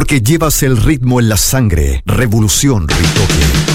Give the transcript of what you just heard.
Porque llevas el ritmo en la sangre. Revolución Ritoque.